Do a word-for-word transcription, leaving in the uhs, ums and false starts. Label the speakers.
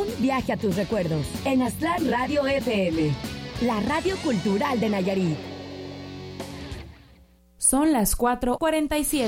Speaker 1: viaje a tus recuerdos en Aztlán Radio F M, la radio cultural de Nayarit.
Speaker 2: Son las cuatro cuarenta y siete.